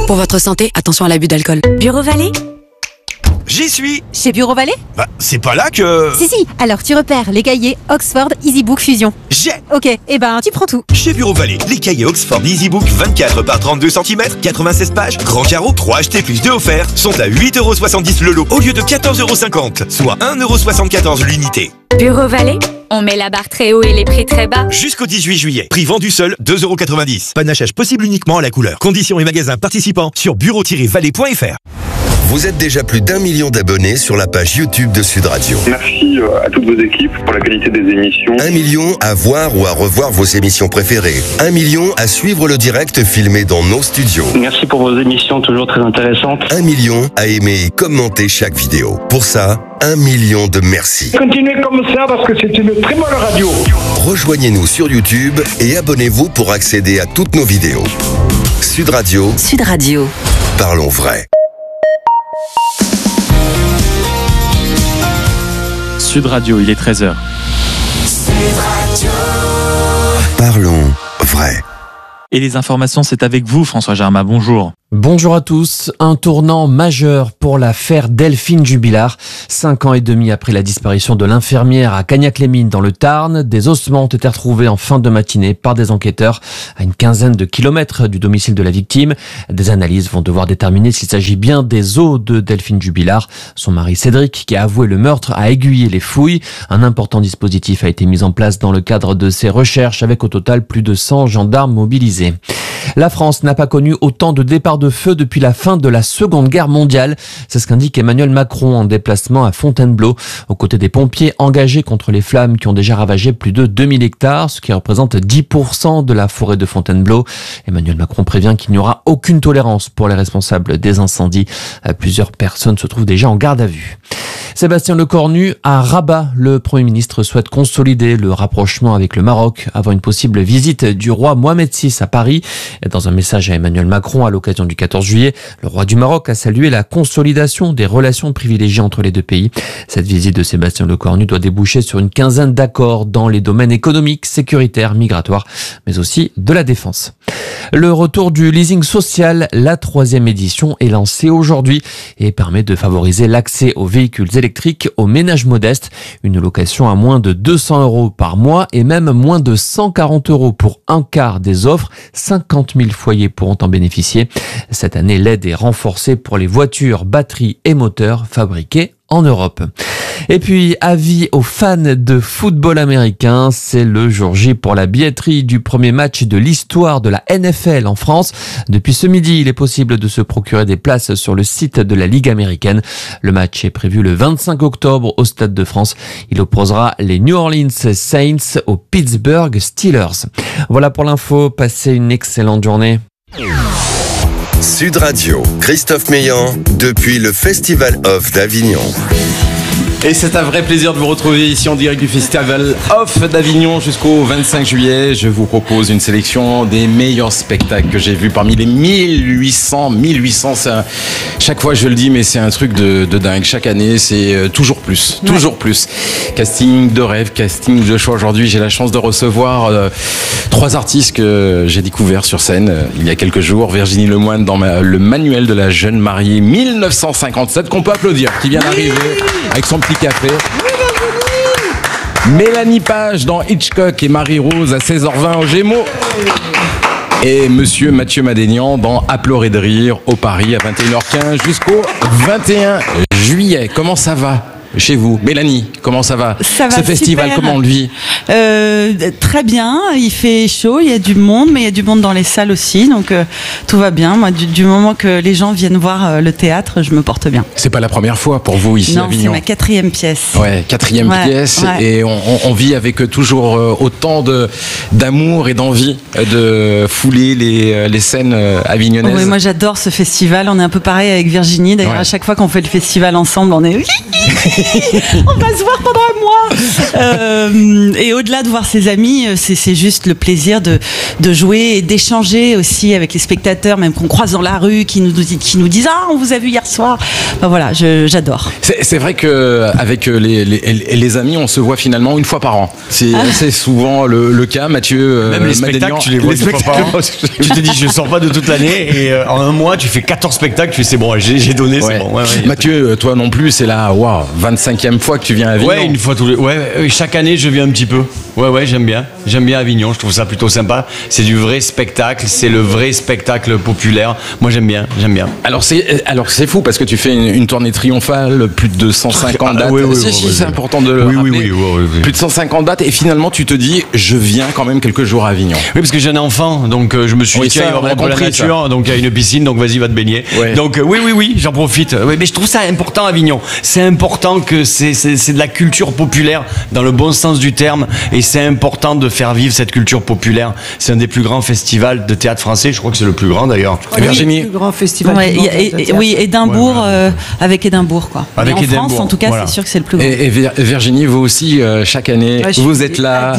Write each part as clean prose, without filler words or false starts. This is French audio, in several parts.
Pour votre santé, attention à l'abus d'alcool. Bureau Vallée ? J'y suis. Chez Bureau Vallée ? Bah, c'est pas là que... Si, alors tu repères les cahiers Oxford EasyBook Fusion. J'ai. Ok, tu prends tout. Chez Bureau Vallée, les cahiers Oxford EasyBook 24 par 32 cm, 96 pages, grand carreau, 3 achetés plus 2 offerts, sont à 8,70€ le lot au lieu de 14,50€, soit 1,74€ l'unité. Bureau Vallée, on met la barre très haut et les prix très bas. Jusqu'au 18 juillet. Prix vendu seul, 2,90€. Panachage possible uniquement à la couleur. Conditions et magasins participants sur bureau-vallée.fr. Vous êtes déjà plus d'1 million d'abonnés sur la page YouTube de Sud Radio. Merci à toutes vos équipes pour la qualité des émissions. 1 million à voir ou à revoir vos émissions préférées. 1 million à suivre le direct filmé dans nos studios. Merci pour vos émissions toujours très intéressantes. 1 million à aimer et commenter chaque vidéo. Pour ça, 1 million de merci. Continuez comme ça parce que c'est une très bonne radio. Rejoignez-nous sur YouTube et abonnez-vous pour accéder à toutes nos vidéos. Sud Radio. Sud Radio. Parlons vrai. Sud Radio, il est 13h. Parlons vrai. Et les informations, c'est avec vous, François Germain. Bonjour. Bonjour à tous. Un tournant majeur pour l'affaire Delphine Jubilard. 5 ans et demi après la disparition de l'infirmière à Cagnac-les-Mines dans le Tarn, des ossements ont été retrouvés en fin de matinée par des enquêteurs à une quinzaine de kilomètres du domicile de la victime. Des analyses vont devoir déterminer s'il s'agit bien des os de Delphine Jubilard. Son mari Cédric, qui a avoué le meurtre, a aiguillé les fouilles. Un important dispositif a été mis en place dans le cadre de ces recherches, avec au total plus de 100 gendarmes mobilisés. La France n'a pas connu autant de départs de feu depuis la fin de la Seconde Guerre mondiale. C'est ce qu'indique Emmanuel Macron en déplacement à Fontainebleau, aux côtés des pompiers engagés contre les flammes qui ont déjà ravagé plus de 2000 hectares, ce qui représente 10% de la forêt de Fontainebleau. Emmanuel Macron prévient qu'il n'y aura aucune tolérance pour les responsables des incendies. Plusieurs personnes se trouvent déjà en garde à vue. Sébastien Lecornu, à Rabat, le Premier ministre souhaite consolider le rapprochement avec le Maroc avant une possible visite du roi Mohamed VI à Paris. Dans un message à Emmanuel Macron à l'occasion du 14 juillet, le roi du Maroc a salué la consolidation des relations privilégiées entre les deux pays. Cette visite de Sébastien Lecornu doit déboucher sur une quinzaine d'accords dans les domaines économiques, sécuritaires, migratoires, mais aussi de la défense. Le retour du leasing social, la 3e édition, est lancée aujourd'hui et permet de favoriser l'accès aux véhicules électriques aux ménages modestes. Une location à moins de 200€ par mois et même moins de 140€ pour un quart des offres. 50 000 foyers pourront en bénéficier. Cette année, l'aide est renforcée pour les voitures, batteries et moteurs fabriqués en Europe. Et puis, avis aux fans de football américain, c'est le jour J pour la billetterie du premier match de l'histoire de la NFL en France. Depuis ce midi, il est possible de se procurer des places sur le site de la Ligue américaine. Le match est prévu le 25 octobre au Stade de France. Il opposera les New Orleans Saints aux Pittsburgh Steelers. Voilà pour l'info, passez une excellente journée. Sud Radio, Christophe Meillan, depuis le Festival Off d'Avignon. Et c'est un vrai plaisir de vous retrouver ici en direct du Festival Off d'Avignon jusqu'au 25 juillet. Je vous propose une sélection des meilleurs spectacles que j'ai vus parmi les 1800. Chaque fois je le dis, mais c'est un truc de dingue. Chaque année, c'est toujours plus. Casting de rêve, casting de choix. Aujourd'hui, j'ai la chance de recevoir 3 artistes que j'ai découverts sur scène il y a quelques jours. Virginie Lemoine dans le manuel de la jeune mariée 1957, qu'on peut applaudir, qui vient d'arriver avec son petit café. Mélanie Page dans Hitchcock et Marie-Rose à 16h20 au Gémeaux. Et monsieur Mathieu Madénian dans À pleurer de rire au Paris à 21h15 jusqu'au 21 juillet. Comment ça va chez vous? Mélanie, comment ça va? Ça va Ce festival, super. comment on le vit? Très bien, il fait chaud, il y a du monde, mais il y a du monde dans les salles aussi, donc tout va bien. Moi, du moment que les gens viennent voir le théâtre, je me porte bien. C'est pas la première fois pour vous ici à Avignon? Non, c'est ma 4e pièce. Ouais, 4e pièce, ouais. Et on vit avec toujours autant d'amour et d'envie de fouler les scènes avignonnaises. Oui, moi j'adore ce festival, on est un peu pareil avec Virginie, d'ailleurs à chaque fois qu'on fait le festival ensemble, on est... on va se voir pendant un mois, Et au-delà de voir ses amis, c'est juste le plaisir de jouer et d'échanger aussi avec les spectateurs, même qu'on croise dans la rue, qui nous disent ah, on vous a vu hier soir. Ben voilà, j'adore. C'est vrai que avec les amis, on se voit finalement une fois par an. C'est souvent le cas, Mathieu. Même les spectacles, tu les vois une fois par an. Tu te dis, je sors pas de toute l'année, et en un mois, tu fais 14 spectacles, tu fais c'est bon, j'ai donné, c'est bon. Mathieu, toi non plus, c'est la 25e fois que tu viens à Avignon. Ouais, une fois chaque année, je viens un petit peu. Ouais, j'aime bien. J'aime bien Avignon, je trouve ça plutôt sympa. C'est du vrai spectacle, c'est le vrai spectacle populaire. Moi, j'aime bien. Alors c'est fou parce que tu fais une tournée triomphale, plus de 150 dates. C'est important de le rappeler. Oui. Plus de 150 dates et finalement tu te dis, je viens quand même quelques jours à Avignon. Oui, parce que j'ai un enfant, donc je me suis dit, tiens, il va prendre la nature, donc il y a une piscine, donc vas-y, va te baigner. Ouais. Donc oui, j'en profite. Oui, mais je trouve ça important à Avignon. C'est important que c'est de la culture populaire dans le bon sens du terme, et c'est important de faire vivre cette culture populaire. C'est un des plus grands festivals de théâtre français. Je crois que c'est le plus grand d'ailleurs. Virginie. Le plus grand festival. Oui, Édimbourg, avec Édimbourg, quoi. Avec en France, en tout cas, c'est sûr que c'est le plus grand. Et Virginie, vous aussi, chaque année, vous êtes là.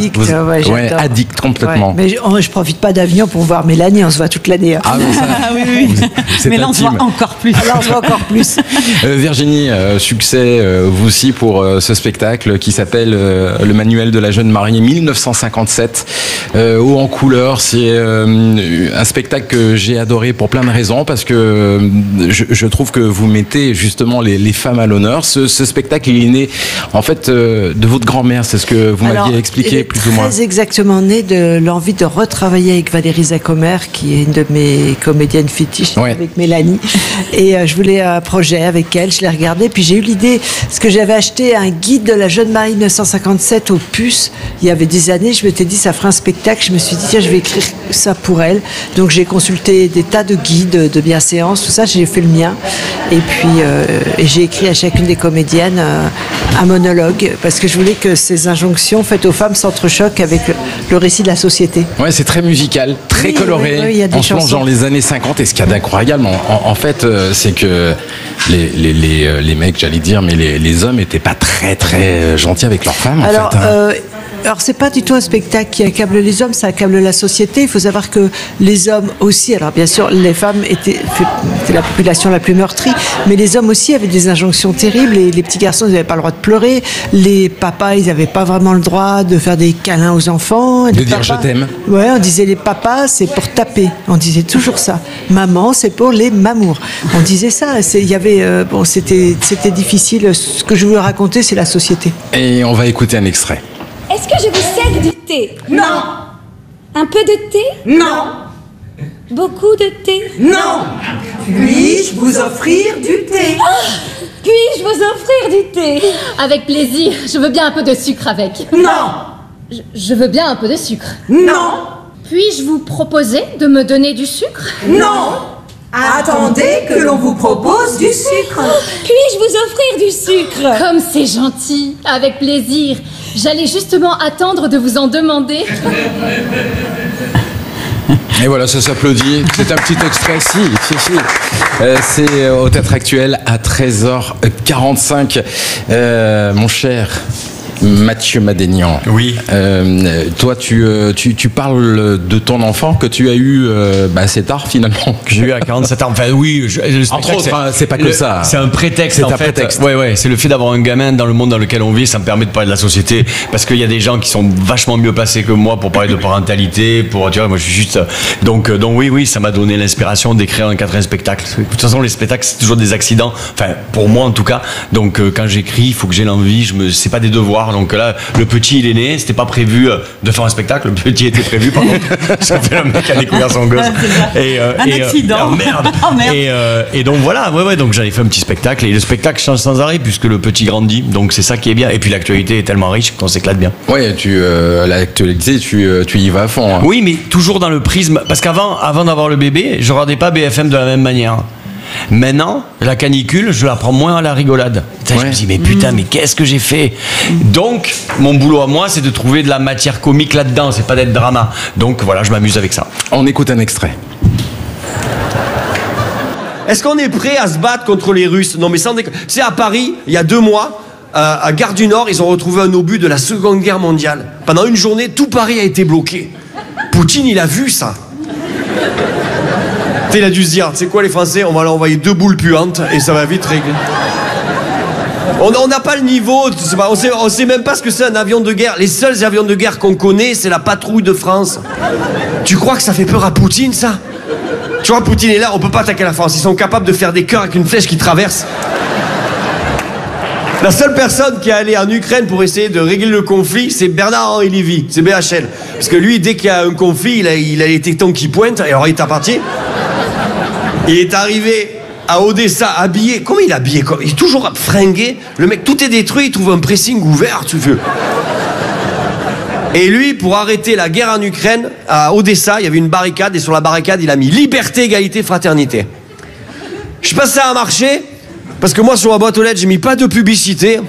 Addict complètement. Mais je profite pas d'Avignon pour voir Mélanie, on se voit toute l'année. Hein. Oui. Mais là, on se voit encore plus. Virginie, succès, vous aussi, pour ce spectacle qui s'appelle Le Manuel de la jeune mariée 1957, haut en couleur. C'est un spectacle que j'ai adoré pour plein de raisons, parce que je trouve que vous mettez justement les femmes à l'honneur. Ce spectacle, il est né en fait de votre grand-mère, c'est ce que vous m'aviez expliqué plus ou moins. Très exactement né de l'envie de retravailler avec Valérie Zacomer, qui est une de mes comédiennes fétiches, avec Mélanie. Et je voulais un projet avec elle, je l'ai regardé, puis j'ai eu l'idée, parce que j'avais acheté un guide de la jeune mariée 1957 aux puces, il y avait des années, je m'étais dit ça fera un spectacle, je me suis dit tiens, je vais écrire ça pour elle. Donc j'ai consulté des tas de guides de bienséance, tout ça, j'ai fait le mien. Et puis j'ai écrit à chacune des comédiennes un monologue, parce que je voulais que ces injonctions faites aux femmes s'entrechoquent avec le récit de la société. Ouais, c'est très musical, très coloré, en se plongeant dans les années 50. Et ce qu'il y a d'incroyable, en fait, c'est que les mecs, j'allais dire, mais les hommes n'étaient pas très gentils avec leurs femmes. Alors c'est pas du tout un spectacle qui accable les hommes, ça accable la société. Il faut savoir que les hommes aussi, alors bien sûr les femmes étaient la population la plus meurtrie, mais les hommes aussi avaient des injonctions terribles. Et les petits garçons, ils n'avaient pas le droit de pleurer. Les papas, ils n'avaient pas vraiment le droit de faire des câlins aux enfants. De dire je t'aime. Ouais, on disait les papas, c'est pour taper. On disait toujours ça. Maman, c'est pour les mamours. On disait ça. Il y avait c'était difficile. Ce que je voulais raconter, c'est la société. Et on va écouter un extrait. Est-ce que je vous sers du thé? Non. Un peu de thé? Non. Beaucoup de thé? Non. Puis-je vous offrir du thé? Puis-je vous offrir du thé? Avec plaisir, je veux bien un peu de sucre avec. Non. Je veux bien un peu de sucre. Non. Puis-je vous proposer de me donner du sucre? Non. Attendez que l'on vous propose du sucre. Puis-je vous offrir du sucre? Comme c'est gentil, avec plaisir. J'allais justement attendre de vous en demander. Et voilà, ça s'applaudit. C'est un petit extrait. Si. C'est au Théâtre Actuel à 13h45. Mon cher Mathieu Madénian. Oui. Toi, tu parles de ton enfant que tu as eu assez tard finalement. J'ai eu à 47 ans. Enfin, oui. Entre autres, c'est pas que ça. C'est un prétexte. C'est un prétexte. Ouais. C'est le fait d'avoir un gamin dans le monde dans lequel on vit. Ça me permet de parler de la société, parce qu'il y a des gens qui sont vachement mieux placés que moi pour parler de parentalité. Moi, je suis juste. Donc oui, ça m'a donné l'inspiration d'écrire un 4e spectacle. De toute façon, les spectacles, c'est toujours des accidents. Enfin, pour moi en tout cas. Donc quand j'écris, il faut que j'ai l'envie. C'est pas des devoirs. Donc là, le petit, il est né. C'était pas prévu de faire un spectacle. Le petit était prévu, par contre. Ça fait le mec a découvert son gosse. Un accident. Merde. Oh, merde. Et donc voilà. Ouais. Donc j'avais fait un petit spectacle, et le spectacle change sans arrêt puisque le petit grandit. Donc c'est ça qui est bien. Et puis l'actualité est tellement riche qu'on s'éclate bien. Ouais, l'actualité, tu y vas à fond. Hein. Oui, mais toujours dans le prisme. Parce avant d'avoir le bébé, je regardais pas BFM de la même manière. Maintenant, la canicule, je la prends moins à la rigolade. Je me dis, mais putain, mais qu'est-ce que j'ai fait? Donc, mon boulot à moi, c'est de trouver de la matière comique là-dedans, c'est pas d'être drama. Donc voilà, je m'amuse avec ça. On écoute un extrait. Est-ce qu'on est prêt à se battre contre les Russes? Non, mais sans déconner. C'est à Paris, il y a 2 mois, à Gare du Nord, ils ont retrouvé un obus de la Seconde Guerre mondiale. Pendant une journée, tout Paris a été bloqué. Poutine, il a vu ça. Il a dû se dire, c'est quoi les Français, on va leur envoyer 2 boules puantes et ça va vite régler. On n'a pas le niveau, on sait même pas ce que c'est un avion de guerre. Les seuls avions de guerre qu'on connaît, c'est la patrouille de France. Tu crois que ça fait peur à Poutine, ça? Tu vois, Poutine est là, on peut pas attaquer la France. Ils sont capables de faire des cœurs avec une flèche qui traverse. La seule personne qui est allée en Ukraine pour essayer de régler le conflit, c'est Bernard-Henri Lévy, c'est BHL. Parce que lui, dès qu'il y a un conflit, il a les tétons qui pointent, et alors il est parti. Il est arrivé à Odessa, habillé. Comment il est habillé? Il est toujours fringué. Le mec, tout est détruit, il trouve un pressing ouvert, tu veux. Et lui, pour arrêter la guerre en Ukraine, à Odessa, il y avait une barricade, et sur la barricade, il a mis liberté, égalité, fraternité. Je sais pas si ça a marché, parce que moi, sur ma boîte aux lettres, j'ai mis pas de publicité.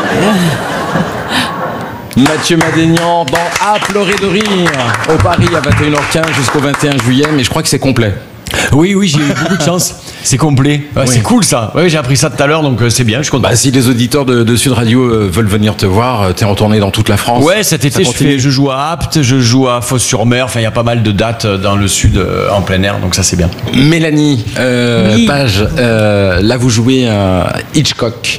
Mathieu Madénian dans À pleurer de rire au Paris à 21h15 jusqu'au 21 juillet, mais je crois que c'est complet. Oui, j'ai eu beaucoup de chance. C'est complet. Ouais, oui. C'est cool ça. Ouais, j'ai appris ça tout à l'heure, donc c'est bien. Je suis content. Si les auditeurs de Sud Radio veulent venir te voir, t'es en tournée dans toute la France. Ouais, cet été je joue à Apt, je joue à Fos-sur-Mer. Enfin, il y a pas mal de dates dans le sud en plein air, donc ça c'est bien. Mélanie Page, là vous jouez Hitchcock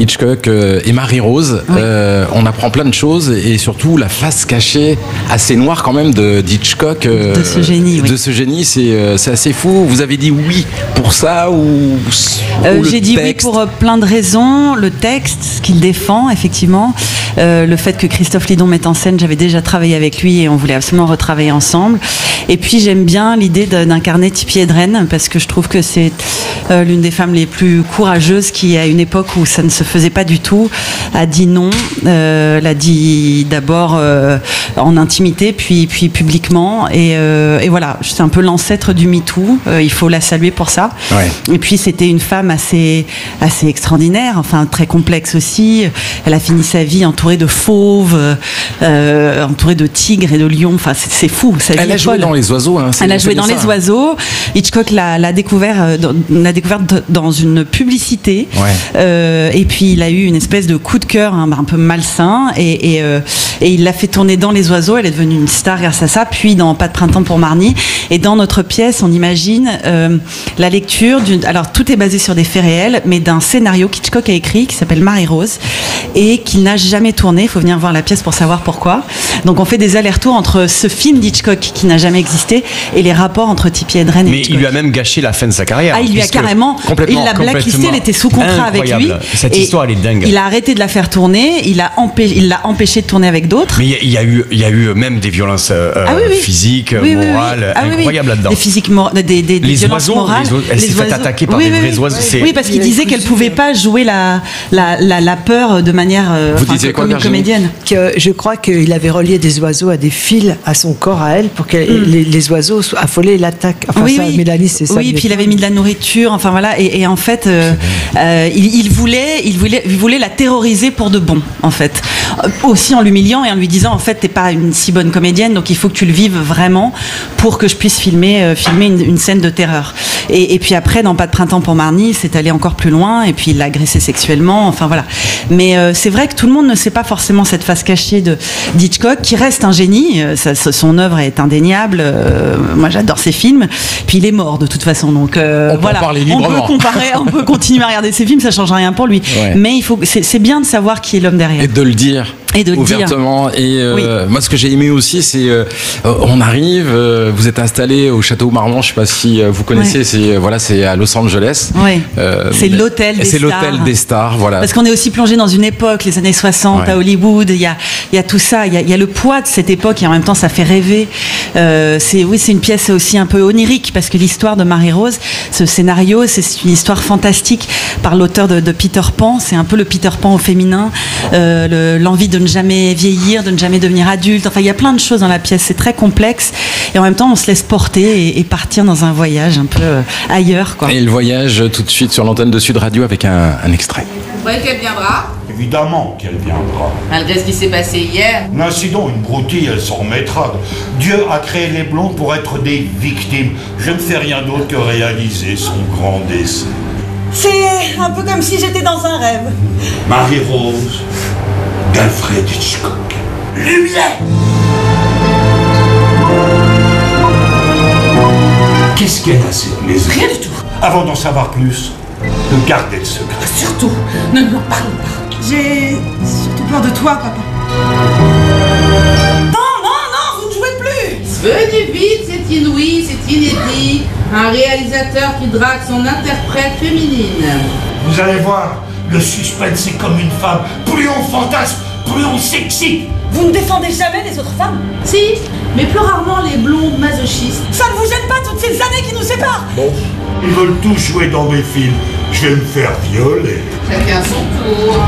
et Marie-Rose. Oui. On apprend plein de choses et surtout la face cachée assez noire quand même d'Hitchcock. De ce génie. De ce génie, c'est assez fou. Vous avez dit oui pour ça ou j'ai dit oui pour plein de raisons. Le texte, ce qu'il défend, effectivement. Le fait que Christophe Lidon mette en scène, j'avais déjà travaillé avec lui et on voulait absolument retravailler ensemble. Et puis j'aime bien l'idée d'incarner Tippi Hedren parce que je trouve que c'est l'une des femmes les plus courageuses qui, à une époque où ça ne se faisait pas du tout, a dit non. L'a dit d'abord en intimité, puis publiquement. Et voilà, c'est un peu l'ancêtre du MeToo. Il faut la saluer pour ça. Ouais. Et puis c'était une femme assez extraordinaire, enfin très complexe aussi. Elle a fini sa vie entourée de fauves, entourée de tigres et de lions. Enfin, c'est fou. Elle a joué dans Les Oiseaux. Hein, elle a joué dans Les Oiseaux. Hitchcock l'a découverte dans une publicité. Ouais. Et puis il a eu une espèce de coup de cœur un peu malsain et il l'a fait tourner dans Les Oiseaux. Elle est devenue une star grâce à ça. Puis dans Pas de printemps pour Marnie. Et dans notre pièce, on imagine la lecture alors tout est basé sur des faits réels, mais d'un scénario qu'Hitchcock a écrit qui s'appelle Marie-Rose et qu'il n'a jamais tourné. Il faut venir voir la pièce pour savoir pourquoi. Donc on fait des allers-retours entre ce film d'Hitchcock qui n'a jamais existé et les rapports entre Tippi Hedren et Hitchcock. Mais il lui a même gâché la fin de sa carrière. Ah, il lui a carrément, il l'a blacklisté, elle était sous contrat avec lui. Cette histoire, elle est dingue. Il a arrêté de la faire tourner, il l'a empêché de tourner avec d'autres. Mais il y a eu même des violences physiques, morales, incroyables là-dedans. Des violences morales. Elle s'est fait attaquer par des vrais oiseaux. Oui, parce qu'il disait qu'elle pouvait pas jouer la peur de manière comme une comédienne. Je crois qu'il avait relié des oiseaux à des fils à son corps, à elle, pour que les oiseaux soient affolés et l'attaquent. Enfin, Mélanie, c'est ça. Oui, puis il avait mis de la nourriture, enfin voilà, et en fait, il voulait la terroriser pour de bon, en fait. Aussi en l'humiliant et en lui disant, en fait, t'es pas une si bonne comédienne, donc il faut que tu le vives vraiment pour que je puisse filmer une scène de terreur. Et puis après, dans Pas de printemps pour Marnie, c'est allé encore plus loin, et puis il l'a agressé sexuellement, enfin voilà. Mais c'est vrai que tout le monde ne sait pas forcément cette face cachée d'Hitchcock, qui reste un génie. Son œuvre est indéniable. Moi, j'adore ses films. Puis il est mort de toute façon, donc voilà. On peut continuer à regarder ses films, ça change rien pour lui. Ouais. Mais c'est bien de savoir qui est l'homme derrière. Et de le dire. Ouvertement. Et moi, ce que j'ai aimé aussi, c'est on arrive, vous êtes installé au Château Marmont, je sais pas si vous connaissez, c'est à Los Angeles. Ouais. C'est l'hôtel des stars. C'est l'hôtel des stars, voilà. Parce qu'on est aussi plongé dans une époque, les années 60 à Hollywood. Il y a tout ça, il y a le poids de cette époque et en même temps ça fait rêver. C'est une pièce aussi un peu onirique parce que l'histoire de Marie-Rose, ce scénario, c'est une histoire fantastique par l'auteur de Peter Pan. C'est un peu le Peter Pan au féminin, l'envie de ne jamais vieillir, de ne jamais devenir adulte. Enfin, il y a plein de choses dans la pièce. C'est très complexe et en même temps, on se laisse porter et partir dans un voyage un peu ailleurs, quoi. Et le voyage tout de suite sur l'antenne de Sud Radio avec un extrait. Vous croyez qu'elle viendra ? Évidemment qu'elle viendra. Malgré ce qui s'est passé hier. L'incident, une broutille, elle s'en remettra. Dieu a créé les blonds pour être des victimes. Je ne fais rien d'autre que réaliser son grand dessein. C'est un peu comme si j'étais dans un rêve. Marie-Rose d'Alfred Hitchcock. Lumière. Qu'est-ce qu'elle a cette maison? Rien du tout. Avant d'en savoir plus, ne gardez le secret. Surtout, ne m'en parle pas. J'ai surtout peur de toi, papa. Non, vous ne jouez plus. Venez vite, c'est inouï, c'est inédit. Un réalisateur qui drague son interprète féminine. Vous allez voir, le suspense est comme une femme. Plus on fantasme, plus on s'excite. Vous ne défendez jamais les autres femmes? Si, mais plus rarement les blondes masochistes. Ça ne vous gêne pas toutes ces années qui nous séparent? Bon, ils veulent tous jouer dans mes films. Je vais me faire violer. Chacun son tour.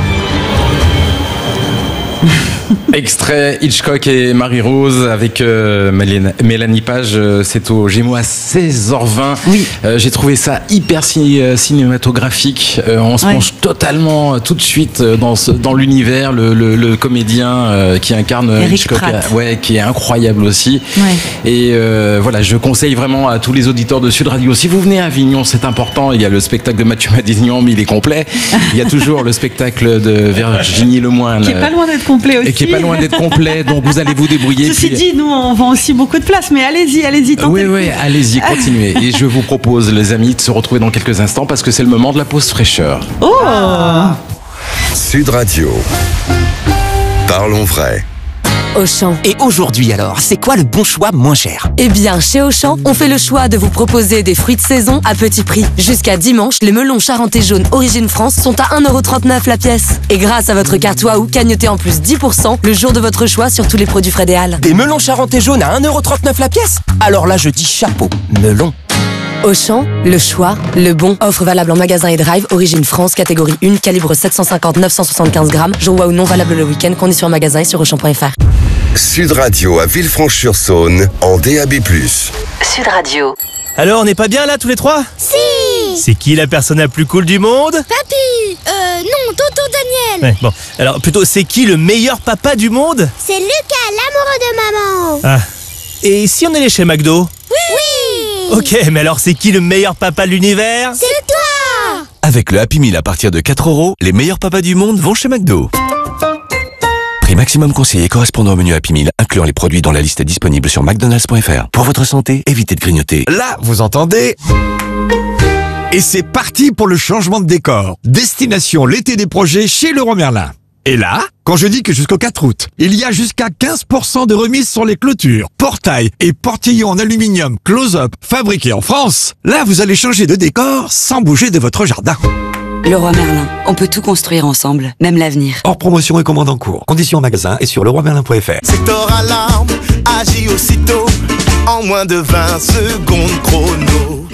Extrait Hitchcock et Marie-Rose avec Mélanie Page, c'est au Gémeaux à 16h20. Oui. J'ai trouvé ça hyper cinématographique. On se plonge totalement tout de suite dans l'univers. Le comédien qui incarne Eric Hitchcock, Pratt. qui est incroyable aussi. Ouais. Et voilà, je conseille vraiment à tous les auditeurs de Sud Radio. Si vous venez à Avignon, c'est important. Il y a le spectacle de Mathieu Madénian, mais il est complet. Il y a toujours le spectacle de Virginie Lemoine. Qui est pas loin d'être complet aussi. Et qui est pas loin d'être complet, donc vous allez vous débrouiller. Ceci dit, nous on vend aussi beaucoup de places, mais allez-y, tentez. Oui, allez-y, continuez. Et je vous propose, les amis, de se retrouver dans quelques instants parce que c'est le moment de la pause fraîcheur. Oh Sud Radio. Parlons vrai. Auchan. Et aujourd'hui alors, c'est quoi le bon choix moins cher? Eh bien, chez Auchan, on fait le choix de vous proposer des fruits de saison à petit prix. Jusqu'à dimanche, les melons charentais jaunes Origine France sont à 1,39€ la pièce. Et grâce à votre carte Waouh, cagnotez en plus 10% le jour de votre choix sur tous les produits Frédéal. Des melons charentais jaunes à 1,39€ la pièce? Alors là, je dis chapeau, melon. Auchan, le choix, le bon. Offre valable en magasin et drive, Origine France, catégorie 1, calibre 750-975 grammes. Jour Waouh non valable le week-end, conditions en magasin et sur Auchan.fr. Sud Radio à Villefranche-sur-Saône en DAB+. Sud Radio. Alors, on n'est pas bien là tous les trois? Si. C'est qui la personne la plus cool du monde? Papy. Non, tonton Daniel. Ouais, bon, alors plutôt c'est qui le meilleur papa du monde? C'est Lucas, l'amoureux de maman. Ah. Et si on allait chez McDo? Oui. Ok, mais alors c'est qui le meilleur papa de l'univers? C'est toi. Avec le Happy Meal à partir de 4€, les meilleurs papas du monde vont chez McDo. Prix maximum conseillé correspondant au menu Happy Meal, incluant les produits dans la liste disponible sur McDonald's.fr. Pour votre santé, évitez de grignoter. Là, vous entendez? Et c'est parti pour le changement de décor. Destination l'été des projets chez Leroy Merlin. Et là, quand je dis que jusqu'au 4 août, il y a jusqu'à 15% de remise sur les clôtures, portails et portillons en aluminium close-up fabriqués en France, là vous allez changer de décor sans bouger de votre jardin. Leroy Merlin, on peut tout construire ensemble, même l'avenir. Hors promotion et commande en cours. Conditions en magasin et sur leroymerlin.fr. Secteur alarme, agit aussitôt, en moins de 20 secondes chrono.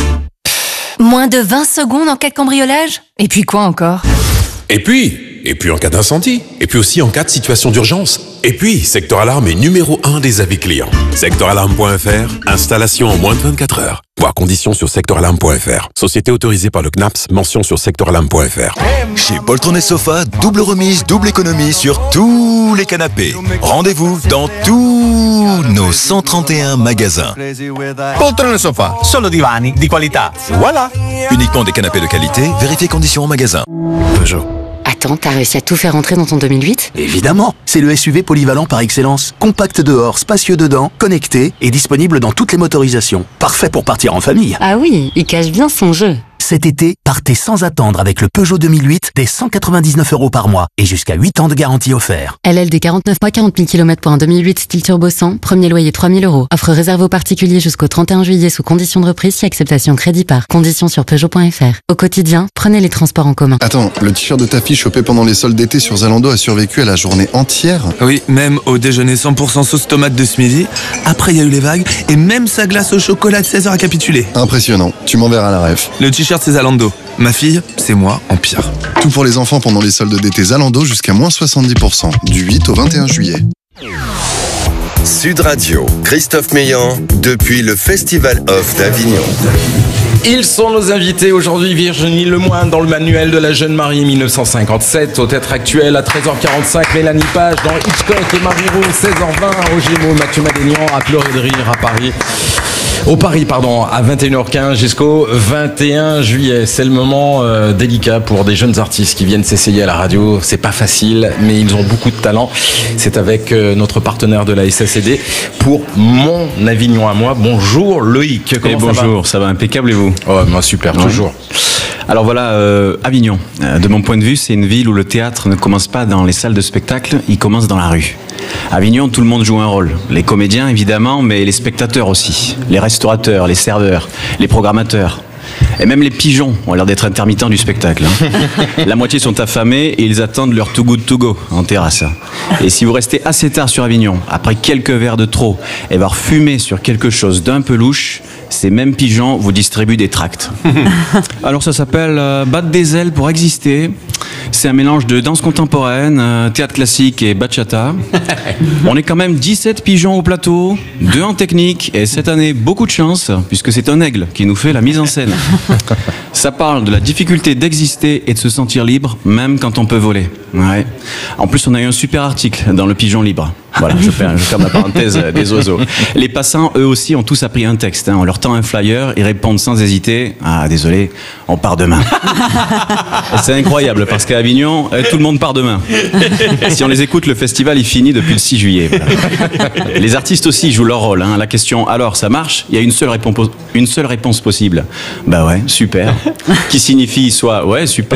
Moins de 20 secondes en cas de cambriolage? Et puis quoi encore? Et puis en cas d'incendie, et puis aussi en cas de situation d'urgence. Et puis, Secteur Alarme est numéro 1 des avis clients. Secteuralarme.fr, installation en moins de 24 heures. Voir conditions sur secteuralarme.fr. Société autorisée par le CNAPS, mention sur secteuralarme.fr. Chez Poltron et Sofa, double remise, double économie sur tous les canapés. Rendez-vous dans tous nos 131 magasins. Poltrone Sofa, solo divani di qualità. Voilà. Uniquement des canapés de qualité, vérifiez conditions en magasin. Peugeot. Attends, t'as réussi à tout faire rentrer dans ton 2008? Évidemment, c'est le SUV polyvalent par excellence. Compact dehors, spacieux dedans, connecté et disponible dans toutes les motorisations. Parfait pour partir en famille. Ah oui, il cache bien son jeu. Cet été, partez sans attendre avec le Peugeot 2008 dès 199€ par mois et jusqu'à 8 ans de garantie offert. LLD 49 mois, 40 000 km pour un 2008 style turbo 100, premier loyer 3 000€. Offre réservée aux particuliers jusqu'au 31 juillet sous condition de reprise si acceptation crédit par. Conditions sur Peugeot.fr. Au quotidien, prenez les transports en commun. Attends, le t-shirt de ta fille chopé pendant les soldes d'été sur Zalando a survécu à la journée entière? Oui, même au déjeuner 100% sauce tomate de ce midi. Après, il y a eu les vagues et même sa glace au chocolat de 16h a capitulé. Impressionnant. Tu m'enverras la ref. Le t-shirt, c'est Zalando. Ma fille, c'est moi en pire. Tout pour les enfants pendant les soldes d'été Zalando jusqu'à moins 70%, du 8 au 21 juillet. Sud Radio, Christophe Meillan, depuis le Festival Off d'Avignon. Ils sont nos invités aujourd'hui, Virginie Lemoine dans le manuel de la jeune mariée 1957, au Théâtre Actuel à 13h45, Mélanie Page dans Hitchcock et Marie-Rose 16h20, au Gémeaux, Mathieu Madénian à pleurer de rire à Paris. Au Paris, pardon, à 21h15 jusqu'au 21 juillet. C'est le moment délicat pour des jeunes artistes qui viennent s'essayer à la radio. C'est pas facile, mais ils ont beaucoup de talent. C'est avec notre partenaire de la SACD pour Mon Avignon à moi. Bonjour Loïc. Comment bonjour, ça va impeccable et vous? Moi super, toujours. Alors voilà, Avignon, de mon point de vue, c'est une ville où le théâtre ne commence pas dans les salles de spectacle, il commence dans la rue. À Avignon, tout le monde joue un rôle. Les comédiens, évidemment, mais les spectateurs aussi. Les restaurateurs, les serveurs, les programmateurs. Et même les pigeons ont l'air d'être intermittents du spectacle. La moitié sont affamés et ils attendent leur Too Good To Go en terrasse. Et si vous restez assez tard sur Avignon, après quelques verres de trop, et voir fumer sur quelque chose d'un peu louche, ces mêmes pigeons vous distribuent des tracts. Alors ça s'appelle Battre des ailes pour exister. C'est un mélange de danse contemporaine, théâtre classique et bachata. On est quand même 17 pigeons au plateau, 2 en technique et cette année beaucoup de chance puisque c'est un aigle qui nous fait la mise en scène. Ça parle de la difficulté d'exister et de se sentir libre même quand on peut voler. Ouais. En plus on a eu un super article dans le Pigeon Libre. Voilà, je ferme la parenthèse des oiseaux. Les passants, eux aussi, ont tous appris un texte. On leur tend un flyer, ils répondent sans hésiter. Ah, désolé, on part demain. C'est incroyable, parce qu'à Avignon, tout le monde part demain. Si on les écoute, le festival, il finit depuis le 6 juillet. Voilà. Les artistes aussi jouent leur rôle. La question, alors, ça marche? Il y a une seule réponse possible. Bah ouais, super. Qui signifie soit, ouais, super.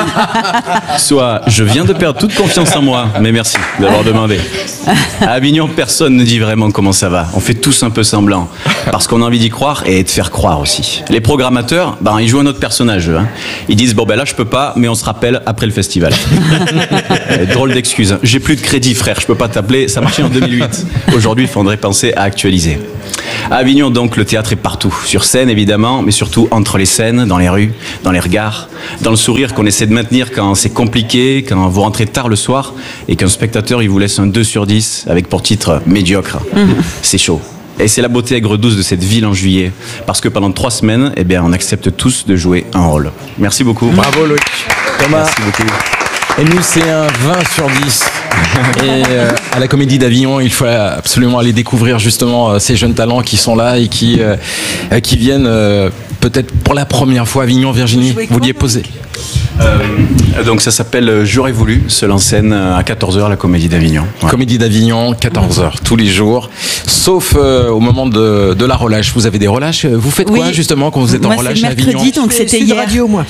Soit, je viens de perdre toute confiance en moi, mais merci d'avoir demandé. À Avignon, personne ne dit vraiment comment ça va. On fait tous un peu semblant. Parce qu'on a envie d'y croire et de faire croire aussi. Les programmateurs, ils jouent un autre personnage. Ils disent, bon là je peux pas, mais on se rappelle après le festival. Drôle d'excuse. J'ai plus de crédit frère, je peux pas t'appeler. Ça marchait en 2008. Aujourd'hui, il faudrait penser à actualiser. À Avignon, donc, le théâtre est partout. Sur scène, évidemment, mais surtout entre les scènes, dans les rues, dans les regards, dans le sourire qu'on essaie de maintenir quand c'est compliqué, quand vous rentrez tard le soir et qu'un spectateur, il vous laisse un 2 sur 10 avec pour titre médiocre. C'est chaud. Et c'est la beauté aigre-douce de cette ville en juillet. Parce que pendant 3 semaines, on accepte tous de jouer un rôle. Merci beaucoup. Bravo Loïc. Thomas. Merci beaucoup. Et nous, c'est un 20 sur 10. Et à la Comédie d'Avignon, il faut absolument aller découvrir justement ces jeunes talents qui sont là et qui viennent peut-être pour la première fois à Avignon. Virginie, vous vouliez poser. Donc ça s'appelle J'aurais voulu, seul en scène à 14h à la Comédie d'Avignon. Ouais. Comédie d'Avignon, 14h tous les jours, sauf au moment de la relâche. Vous avez des relâches? Vous faites quoi justement quand vous êtes en relâche à Avignon? Mercredi, donc c'était hier. Radio, moi.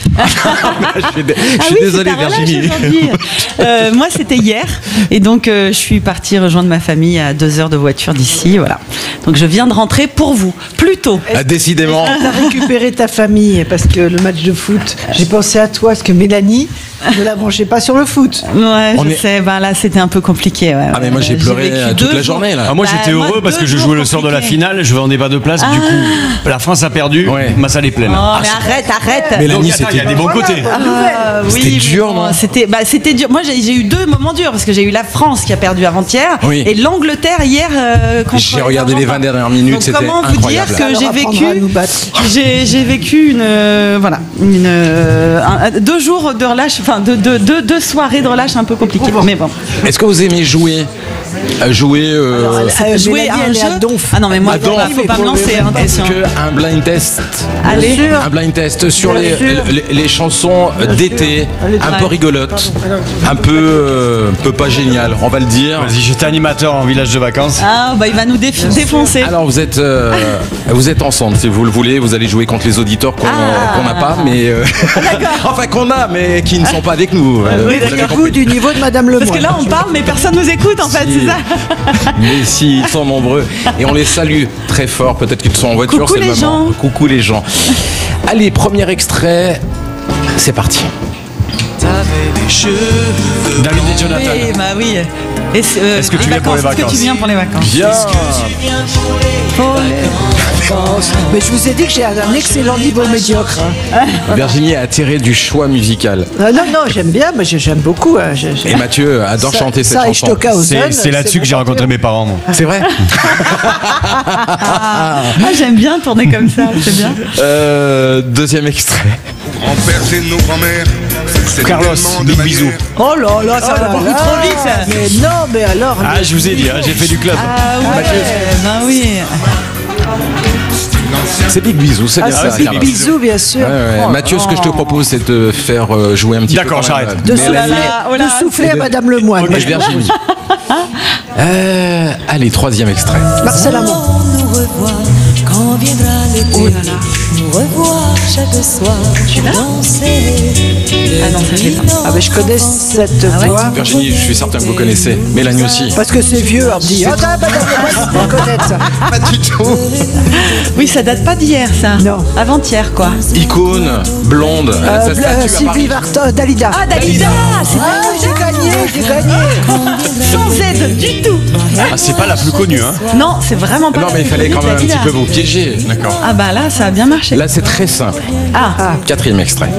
Je suis désolé Virginie. Moi c'était hier et donc je suis partie rejoindre ma famille à 2 heures de voiture d'ici. Voilà. Donc je viens de rentrer pour vous, plus tôt. Décidément. Tu as récupéré ta famille parce que le match de foot, j'ai pensé à toi parce que Mélanie ne la branchait pas sur le foot. Ouais, je sais. Là, c'était un peu compliqué. Ouais, mais moi, j'ai pleuré toute la journée. Là. Moi, j'étais heureux parce que je jouais le soir de la finale. Je vendais pas de place. Du coup, la France a perdu. Ma salle est pleine. Oh, mais arrête. Mélanie, il y a des bons côtés. C'était dur, non? C'était dur. Moi, j'ai eu 2 moments durs parce que j'ai eu la France qui a perdu avant-hier et l'Angleterre hier contre. J'ai regardé les 20 dernières minutes. C'était incroyable. Comment vous dire que j'ai vécu 2 jours de relâche. Enfin, deux soirées de relâche un peu compliquées. Mais bon. Est-ce que vous aimez jouer jouer à un jeu? Ah non, mais moi, faut pas me lancer. Est-ce qu'un blind test un blind test sur les chansons d'été, un peu rigolotes, un peu pas géniales, on va le dire. Vas-y, j'étais animateur en village de vacances. Ah, il va nous défoncer. Alors, vous êtes ensemble, si vous le voulez. Vous allez jouer contre les auditeurs qu'on n'a pas, mais enfin qu'on a, mais qui ne sont pas avec nous. Vous du niveau de Madame Lemoine. Parce que là, on parle, mais personne nous écoute, en fait, c'est ça. Mais si, ils sont nombreux. Et on les salue très fort. Peut-être qu'ils sont en voiture. Coucou les gens. Coucou les gens. Allez, premier extrait. C'est parti. David et Jonathan. Oui. Est-ce que tu viens pour les vacances? Est-ce que tu viens pour les vacances? Bien. Mais je vous ai dit que j'ai un excellent niveau médiocre. Virginie a attiré du choix musical. Non, j'aime bien, mais j'aime beaucoup. Et Mathieu adore chanter cette chanson. C'est là-dessus que j'ai rencontré mes parents. Moi. C'est vrai? J'aime bien tourner comme ça, c'est bien. Deuxième extrait. Grand-père, c'est nos grands-mères. Carlos, big bisous. Oh là, ça va beaucoup trop vite. Mais non, mais alors. Je vous ai dit, j'ai fait du club. Ah ouais, oui. C'est Big Bisou, c'est bien ça. Big Carlos. Bisou, bien sûr. Mathieu, ce que je te propose, c'est de faire jouer un petit peu. D'accord, j'arrête. De souffler à Madame Lemoine. Virginie. Allez, troisième extrait. Marcel Amont. Nous revoir quand viendra l'été. Nous revoir chaque soir. Ah non, ça j'ai pas. Ah ben je connais cette voix. Virginie, je suis certain que vous connaissez. Mélanie aussi. Parce que c'est vieux, on me dit. Ah, Madame Lemoine, vous connaître ça. Pas du tout. Oui, ça date pas d'hier, ça. Non. Avant-hier, quoi. Icône, blonde. Ça statue à Sylvie Paris. Vartan, Dalida. Ah, Dalida. J'ai gagné. Sans aide du tout. Ah, c'est pas la plus connue, hein. Non, c'est vraiment pas. Non, mais il fallait quand même un petit peu vous piéger. D'accord. Ah bah là, ça a bien marché. Là, c'est très simple. Ah. Quatrième extrait.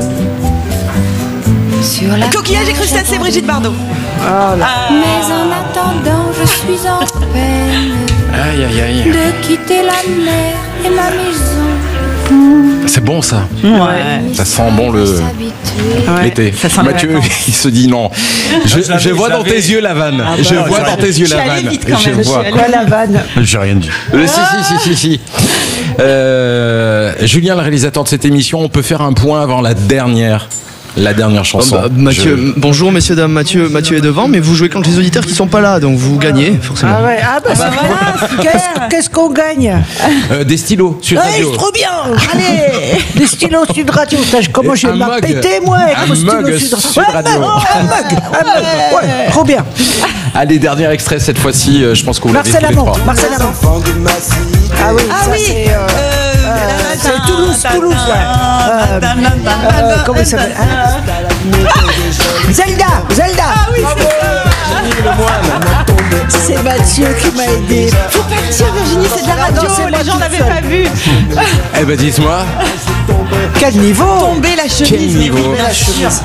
Sur la Coquillage et crustacés, Brigitte Bardot. Mais en attendant, je suis en peine Aïe, aïe, aïe. de quitter la mer et ma maison. C'est bon, ça. Ouais. Ça sent bon l'été. Ça sent les Mathieu, vacances. il se dit non. Je vois dans tes yeux la vanne. Je vois dans tes yeux la vanne. Je vois. Quoi la vanne? J'ai rien dit. Si. Julien, le réalisateur de cette émission, on peut faire un point avant la dernière chanson. Mathieu, bonjour messieurs, dames, Mathieu est devant, mais vous jouez contre les auditeurs qui sont pas là, donc vous gagnez forcément. Ah ouais, ah bah voilà. Qu'est-ce qu'on gagne? Des stylos, Sud Ouais, Radio. c'est trop bien. Allez, des stylos Sud Radio. Comment je vais Un mug. péter moi avec Un mon stylo mug Sud Sud Radio. Un mug. Ouais, trop bien. Allez, dernier extrait cette fois-ci, je pense que vous l'avez tous Marcel les Amont. trois. Marcel Amont. Ah oui, ça c'est Toulouse, ouais. Comment il s'appelle? Zelda. Ah oui, C'est Mathieu qui m'a aidé. faut pas le dire, Virginie, c'est de la radio, les gens l'avaient pas vu. Eh ben dites-moi. Quel niveau? Tomber la chemise. Quel niveau? Bien sûr.